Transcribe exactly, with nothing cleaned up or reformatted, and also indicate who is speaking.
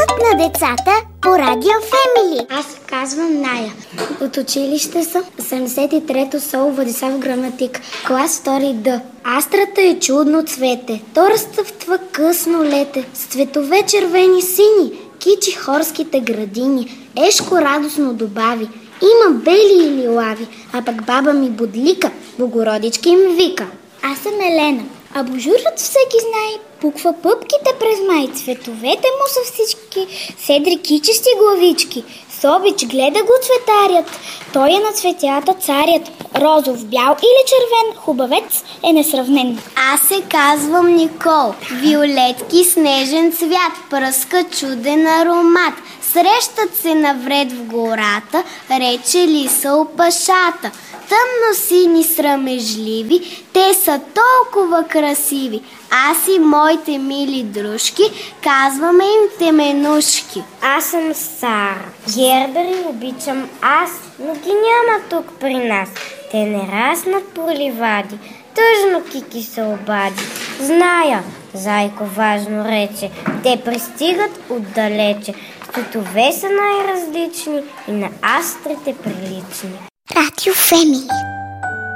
Speaker 1: Гласът на децата по Радио Фемили.
Speaker 2: Аз се казвам Ная. От училище съм седемдесет и трето СОУ Владислав Граматик, клас втори Д. Астрата е чудно цвете, то разцъфтва късно лете, с цветове червени сини, кичи хорските градини. Ешко радостно добави: има бели и лилави, а пък баба ми бодлика, Богородички им вика.
Speaker 1: Аз съм Елена. Абажурът всеки знае, пуква пъпките през май, цветовете му са всички седри кичести главички. С обич гледа го цветарят, той е на цветята царят, розов, бял или червен, хубавец е несравнен.
Speaker 2: Аз се казвам Никол, виолетки снежен цвят, пръска чуден аромат. Срещат се навред в гората, рече лиса опашата. Тъмно сини срамежливи, те са толкова красиви. Аз и моите мили дружки, казваме им теменушки.
Speaker 3: Аз съм Сара. Гербери обичам аз, но ги няма тук при нас. Те не раснат по ливади, тъжно Кики се обади. Зная, зайко важно рече, те пристигат отдалече. Цветове са най-различни и на астрите прилични.
Speaker 1: Радио Фемили.